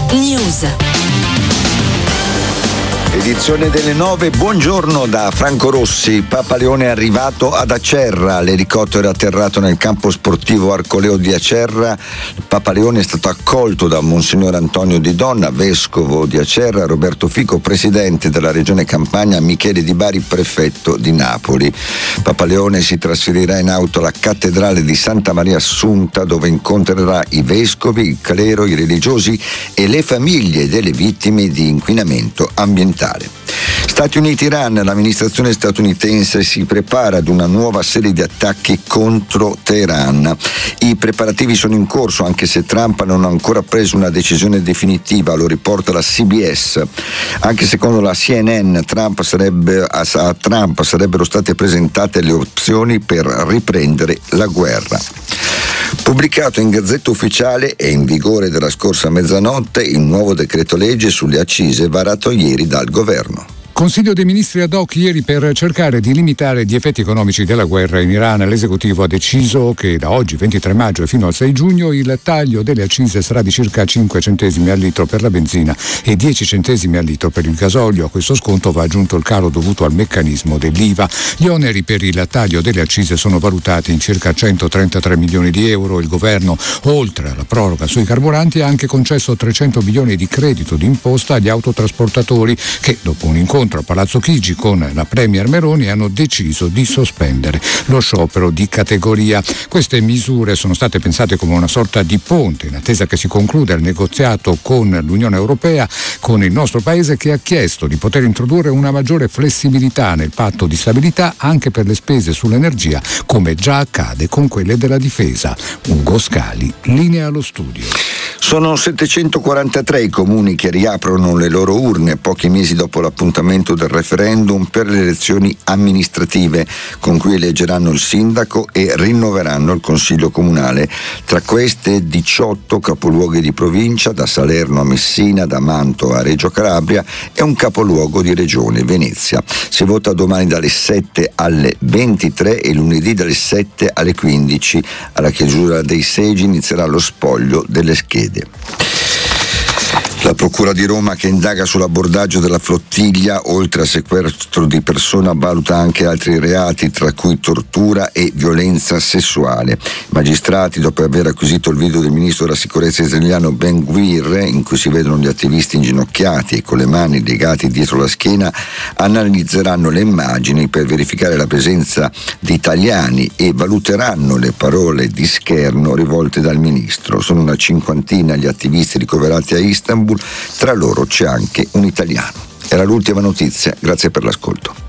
News. Edizione delle 9, buongiorno da Franco Rossi. Papa Leone è arrivato ad Acerra, l'elicottero è atterrato nel campo sportivo Arcoleo di Acerra. Papa Leone è stato accolto da Monsignor Antonio Di Donna, vescovo di Acerra, Roberto Fico, presidente della regione Campania, Michele Di Bari, prefetto di Napoli. Papa Leone si trasferirà in auto alla cattedrale di Santa Maria Assunta, dove incontrerà i vescovi, il clero, i religiosi e le famiglie delle vittime di inquinamento ambientale. Stati Uniti-Iran, l'amministrazione statunitense si prepara ad una nuova serie di attacchi contro Teheran. I preparativi sono in corso, anche se Trump non ha ancora preso una decisione definitiva, lo riporta la CBS. Anche secondo la CNN, a Trump sarebbero state presentate le opzioni per riprendere la guerra. Pubblicato in Gazzetta Ufficiale e in vigore dalla scorsa mezzanotte il nuovo decreto legge sulle accise varato ieri dal governo. Consiglio dei ministri ad hoc ieri per cercare di limitare gli effetti economici della guerra in Iran. L'esecutivo ha deciso che da oggi 23 maggio e fino al 6 giugno il taglio delle accise sarà di circa 5 centesimi al litro per la benzina e 10 centesimi al litro per il gasolio. A questo sconto va aggiunto il calo dovuto al meccanismo dell'IVA. Gli oneri per il taglio delle accise sono valutati in circa 133 milioni di euro. Il governo, oltre alla proroga sui carburanti, ha anche concesso 300 milioni di credito d'imposta agli autotrasportatori che, dopo un incontro a Palazzo Chigi con la Premier Meloni, hanno deciso di sospendere lo sciopero di categoria. Queste misure sono state pensate come una sorta di ponte in attesa che si concluda il negoziato con l'Unione Europea, con il nostro paese che ha chiesto di poter introdurre una maggiore flessibilità nel patto di stabilità anche per le spese sull'energia, come già accade con quelle della difesa. Ugo Scali, linea allo studio. Sono 743 i comuni che riaprono le loro urne pochi mesi dopo l'appuntamento del referendum per le elezioni amministrative, con cui eleggeranno il sindaco e rinnoveranno il consiglio comunale. Tra queste 18 capoluoghi di provincia, da Salerno a Messina, da Mantova a Reggio Calabria, e un capoluogo di regione, Venezia. Si vota domani dalle 7 alle 23 e lunedì dalle 7 alle 15. Alla chiusura dei seggi inizierà lo spoglio delle schede. La Procura di Roma, che indaga sull'abbordaggio della flottiglia, oltre al sequestro di persona, valuta anche altri reati, tra cui tortura e violenza sessuale. I magistrati, dopo aver acquisito il video del ministro della sicurezza israeliano Ben Gvir, in cui si vedono gli attivisti inginocchiati e con le mani legati dietro la schiena, analizzeranno le immagini per verificare la presenza di italiani e valuteranno le parole di scherno rivolte dal ministro. Sono una cinquantina gli attivisti ricoverati a Istanbul, tra loro c'è anche un italiano. Era l'ultima notizia, grazie per l'ascolto.